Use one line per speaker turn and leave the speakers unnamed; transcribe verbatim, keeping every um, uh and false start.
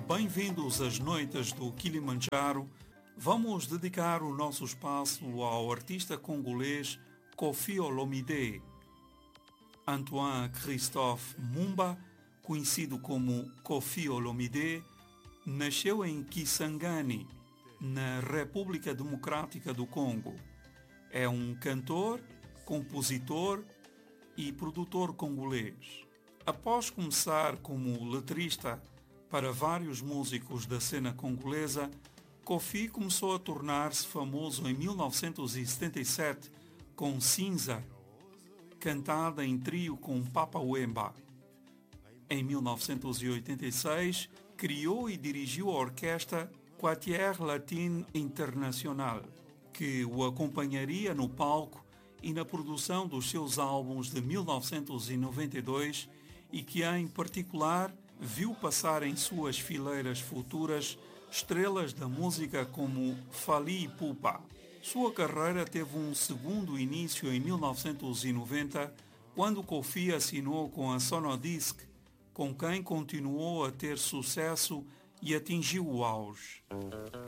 Bem-vindos às noites do Kilimanjaro. Vamos dedicar o nosso espaço ao artista congolês Koffi Olomide. Antoine Christophe Mumba, conhecido como Koffi Olomide, nasceu em Kisangani, na República Democrática do Congo. É um cantor, compositor e produtor congolês. Após começar como letrista para vários músicos da cena congolesa, Koffi começou a tornar-se famoso em mil novecentos e setenta e sete com Cinza, cantada em trio com Papa Wemba. Em mil novecentos e oitenta e seis, criou e dirigiu a orquestra Quartier Latin International, que o acompanharia no palco e na produção dos seus álbuns de mil novecentos e noventa e dois e que, em particular, viu passar em suas fileiras futuras estrelas da música como Fally Ipupa. Sua carreira teve um segundo início em mil novecentos e noventa, quando Koffi assinou com a Sonodisc, com quem continuou a ter sucesso e atingiu o auge.